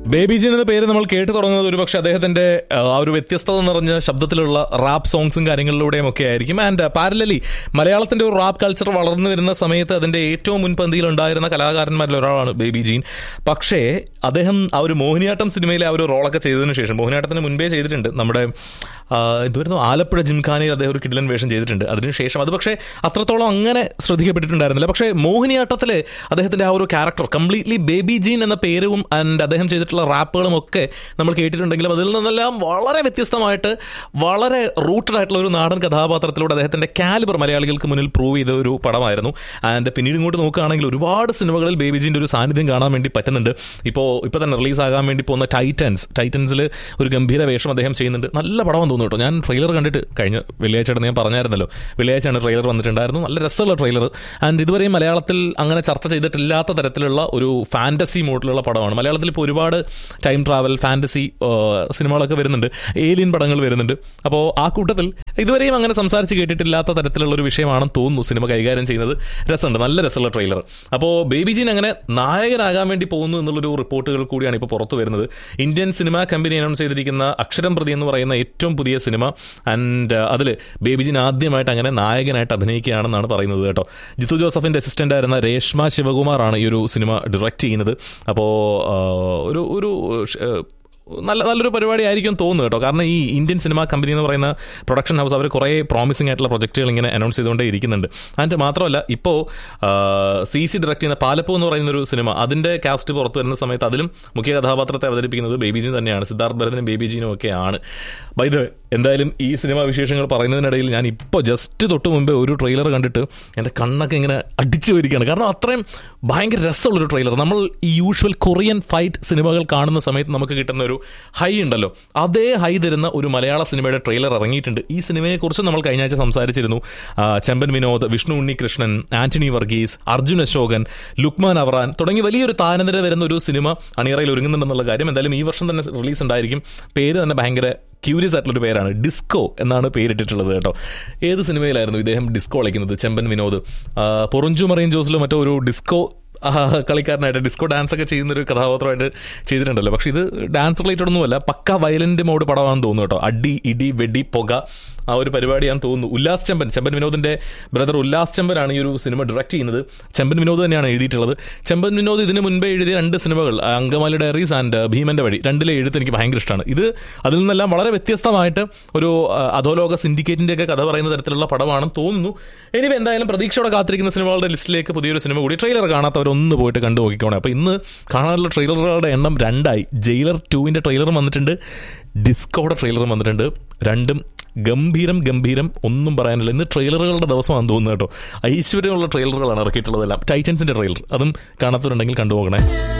Baby gene എന്ന പേര് നമ്മൾ കേട്ടു തുടങ്ങുന്നത് ഒരുപക്ഷെ അദ്ദേഹത്തിന്റെ ആ ഒരു വ്യത്യസ്തത നിറഞ്ഞ ശബ്ദത്തിലുള്ള റാപ്പ് സോങ്സും കാര്യങ്ങളിലൂടെയും ഒക്കെ ആയിരിക്കും. ആൻഡ് പാരലലി മലയാളത്തിന്റെ ഒരു റാപ്പ് കൾച്ചർ വളർന്നു വരുന്ന സമയത്ത് അതിന്റെ ഏറ്റവും മുൻപന്തിയിൽ ഉണ്ടായിരുന്ന കലാകാരന്മാരിൽ ഒരാളാണ് ബേബി ജീൻ. പക്ഷേ അദ്ദേഹം ആ ഒരു മോഹിനിയാട്ടം സിനിമയിലെ ആ ഒരു റോളൊക്കെ ചെയ്തതിനു ശേഷം, മോഹിനിയാട്ടത്തിന് മുൻപേ ചെയ്തിട്ടുണ്ട്, നമ്മുടെ എന്തുവായിരുന്നു, ആലപ്പുഴ ജിംഖാനയിൽ അദ്ദേഹം ഒരു കിടിലൻ വേഷം ചെയ്തിട്ടുണ്ട്. അതിനുശേഷം അത് പക്ഷേ അത്രത്തോളം അങ്ങനെ ശ്രദ്ധിക്കപ്പെട്ടിട്ടുണ്ടായിരുന്നില്ല. പക്ഷേ മോഹിനിയാട്ടത്തിലെ അദ്ദേഹത്തിന്റെ ആ ഒരു ക്യാരക്ടർ കംപ്ലീറ്റ്ലി ബേബി ജീൻ എന്ന പേരും ആൻഡ് അദ്ദേഹം ചെയ്തിട്ടുള്ള റാപ്പുകളും ഒക്കെ നമ്മൾ കേട്ടിട്ടുണ്ടെങ്കിലും അതിൽ നിന്നെല്ലാം വളരെ വ്യത്യസ്തമായിട്ട് വളരെ റൂട്ടഡ് ആയിട്ടുള്ള ഒരു നാടൻ കഥാപാത്രത്തിലൂടെ അദ്ദേഹത്തിന്റെ കാലിബർ മലയാളികൾക്ക് മുന്നിൽ പ്രൂവ് ചെയ്ത ഒരു പടമായിരുന്നു. ആൻഡ് പിന്നീട് ഇങ്ങോട്ട് നോക്കുകയാണെങ്കിൽ ഒരുപാട് സിനിമകളിൽ ബേബി ജീൻ്റെ ഒരു സാന്നിധ്യം കാണാൻ വേണ്ടി പറ്റുന്നുണ്ട്. ഇപ്പോൾ തന്നെ റിലീസാകാൻ വേണ്ടി പോകുന്ന ടൈറ്റൻസിൽ ഒരു ഗംഭീര വേഷം അദ്ദേഹം ചെയ്യുന്നുണ്ട്. നല്ല പടം തോന്നുന്നു കേട്ടോ. ഞാൻ ട്രെയിലർ കണ്ടിട്ട് കഴിഞ്ഞ വെള്ളിയാഴ്ചയുടെ ഞാൻ പറഞ്ഞായിരുന്നല്ലോ, വെള്ളിയാഴ്ചയാണ് ട്രെയിലർ വന്നിട്ടുണ്ടായിരുന്നു. നല്ല രസമുള്ള ട്രെയിലർ. ആൻഡ് ഇതുവരെയും മലയാളത്തിൽ അങ്ങനെ ചർച്ച ചെയ്തിട്ടില്ലാത്ത തരത്തിലുള്ള ഒരു ഫാന്റസി മോഡിലുള്ള പടമാണ്. മലയാളത്തിൽ ഇപ്പോൾ ഒരുപാട് ടൈം ട്രാവൽ ഫാന്റസി സിനിമകളൊക്കെ വരുന്നുണ്ട്, ഏലിയൻ പടങ്ങൾ വരുന്നുണ്ട്. അപ്പോൾ ആ കൂട്ടത്തിൽ ഇതുവരെയും അങ്ങനെ സംസാരിച്ച് കേട്ടിട്ടില്ലാത്ത തരത്തിലുള്ള ഒരു വിഷയമാണെന്ന് തോന്നുന്നു സിനിമ കൈകാര്യം ചെയ്യുന്നത്. രസമുണ്ട്, നല്ല രസമുള്ള ട്രെയിലർ. അപ്പോൾ ബേബി ജീൻ അങ്ങനെ നായകനാകാൻ വേണ്ടി പോകുന്നു എന്നുള്ളൊരു റിപ്പോർട്ടുകൾ കൂടിയാണ് ഇപ്പോൾ പുറത്തു വരുന്നത്. ഇന്ത്യൻ സിനിമാ കമ്പനി അനൗൺസ് ചെയ്തിരിക്കുന്ന അക്ഷരം പ്രതി എന്ന് പറയുന്ന ഏറ്റവും പുതിയ സിനിമ, ആൻഡ് അതിൽ ബേബി ജീൻ ആദ്യമായിട്ട് അങ്ങനെ നായകനായിട്ട് അഭിനയിക്കുകയാണെന്നാണ് പറയുന്നത് കേട്ടോ. ജിത്തു ജോസഫിന്റെ അസിസ്റ്റന്റ് ആയിരുന്ന രേഷ്മ ശിവകുമാറാണ് ഈ ഒരു സിനിമ ഡയറക്റ്റ് ചെയ്യുന്നത്. അപ്പോൾ ഒരു നല്ലൊരു പരിപാടി ആയിരിക്കും തോന്നുന്നു കേട്ടോ. കാരണം ഈ ഇന്ത്യൻ സിനിമാ കമ്പനി എന്ന് പറയുന്ന പ്രൊഡക്ഷൻ ഹൗസ് അവർ കുറേ പ്രോമിസിംഗ് ആയിട്ടുള്ള പ്രൊജക്റ്റുകൾ ഇങ്ങനെ അനൗൺസ് ചെയ്തുകൊണ്ടേ ഇരിക്കുന്നുണ്ട്. അതിൻ്റെ മാത്രമല്ല ഇപ്പോൾ CC ഡയറക്റ്റ് ചെയ്യുന്ന പാലപ്പൂ എന്ന് പറയുന്നൊരു സിനിമ, അതിൻ്റെ കാസ്റ്റ് പുറത്തു വരുന്ന സമയത്ത് അതിലും മുഖ്യ കഥാപാത്രത്തെ അവതരിപ്പിക്കുന്നത് ബേബി ജീൻ തന്നെയാണ്. സിദ്ധാർത്ഥ് ഭരതനും ബേബി ജീനും ഒക്കെയാണ്. ബൈ ദ വേ, എന്തായാലും ഈ സിനിമ വിശേഷങ്ങൾ പറയുന്നതിനിടയിൽ ഞാൻ ഇപ്പോൾ ജസ്റ്റ് തൊട്ട് മുമ്പേ ഒരു ട്രെയിലർ കണ്ടിട്ട് എൻ്റെ കണ്ണൊക്കെ ഇങ്ങനെ അടിച്ചു വരികയാണ്. കാരണം അത്രയും ഭയങ്കര രസമുള്ളൊരു ട്രെയിലർ. നമ്മൾ ഈ യൂഷ്വൽ കൊറിയൻ ഫൈറ്റ് സിനിമകൾ കാണുന്ന സമയത്ത് നമുക്ക് കിട്ടുന്ന ഒരു ഹൈ ഉണ്ടല്ലോ, അതേ ഹൈ തരുന്ന ഒരു മലയാള സിനിമയുടെ ട്രെയിലർ ഇറങ്ങിയിട്ടുണ്ട്. ഈ സിനിമയെക്കുറിച്ച് നമ്മൾ കഴിഞ്ഞ ആഴ്ച സംസാരിച്ചിരുന്നു. ചെമ്പൻ വിനോദ്, വിഷ്ണു ഉണ്ണികൃഷ്ണൻ, ആന്റണി വർഗീസ്, അർജുൻ അശോകൻ, ലുക്മാൻ അവറാൻ തുടങ്ങി വലിയൊരു താരനിര വരുന്ന ഒരു സിനിമ അണിയറയിൽ ഒരുങ്ങുന്നുണ്ടെന്നുള്ള കാര്യം എന്തായാലും ഈ വർഷം തന്നെ റിലീസ് ഉണ്ടായിരിക്കും. പേര് തന്നെ ഭയങ്കര ക്യൂരിയസ് ആയിട്ടുള്ളൊരു പേരാണ്, ഡിസ്കോ എന്നാണ് പേരിട്ടിട്ടുള്ളത് കേട്ടോ. ഏത് സിനിമയിലായിരുന്നു ഇദ്ദേഹം ഡിസ്കോ കളിക്കുന്നത്? ചെമ്പൻ വിനോദ് പൊറിഞ്ചു മറിയൻ ജോസിലോ മറ്റോ ഒരു ഡിസ്കോ കളിക്കാരനായിട്ട് ഡിസ്കോ ഡാൻസ് ഒക്കെ ചെയ്യുന്നൊരു കഥാപാത്രമായിട്ട് ചെയ്തിട്ടുണ്ടല്ലോ. പക്ഷെ ഇത് ഡാൻസ് റിലേറ്റഡ് ഒന്നുമല്ല, പക്ക വയലന്റ് മോഡ് പടമാണെന്ന് തോന്നുന്നു കേട്ടോ. അടി ഇടി വെടി പുക ആ ഒരു പരിപാടിയാണെന്ന് തോന്നുന്നു. ഉല്ലാസ് ചെമ്പൻ വിനോദിന്റെ ബ്രദർ ഉല്ലാസ് ചെമ്പനാണ് ഈ ഒരു സിനിമ ഡയറക്റ്റ് ചെയ്യുന്നത്. ചെമ്പൻ വിനോദ് തന്നെയാണ് എഴുതിയിട്ടുള്ളത്. ചെമ്പൻ വിനോദ് ഇതിന് മുൻപേ എഴുതിയ 2 സിനിമകൾ, അങ്കമാലി ഡയറീസ് ആൻഡ് ഭീമന്റെ വഴി, 2 എഴുത്ത് എനിക്ക് ഭയങ്കര ഇഷ്ടമാണ്. ഇത് അതിൽ നിന്നെല്ലാം വളരെ വ്യത്യസ്തമായിട്ട് ഒരു അധോലോക സിൻഡിക്കേറ്റിന്റെ ഒക്കെ കഥ പറയുന്ന തരത്തിലുള്ള പടമാണെന്ന് തോന്നുന്നു. എനിവേ, എന്തായാലും പ്രതീക്ഷയോടെ കാത്തിരിക്കുന്ന സിനിമകളുടെ ലിസ്റ്റിലേക്ക് പുതിയൊരു സിനിമ കൂടി. ട്രെയിലർ കാണാത്തവരൊന്ന് പോയിട്ട് കണ്ടു നോക്കിക്കോണേ. അപ്പോൾ ഇന്ന് കാണാനുള്ള ട്രെയിലറുകളുടെ എണ്ണം 2ആയി. ജയിലർ 2 ട്രെയിലറും വന്നിട്ടുണ്ട്, ഡിസ്കോയുടെ ട്രെയിലറും വന്നിട്ടുണ്ട്. രണ്ടും ഗംഭീരം, ഒന്നും പറയാനില്ല. ഇന്ന് ട്രെയിലറുകളുടെ ദിവസമാണെന്ന് തോന്നുന്നു കേട്ടോ. ഐശ്വര്യമുള്ള ട്രെയിലറുകളാണ് ഇറക്കിയിട്ടുള്ളതെല്ലാം. ടൈറ്റൻസിന്റെ ട്രെയിലർ അതും കാണാത്തവരുണ്ടെങ്കിൽ കണ്ടുപോകണേ.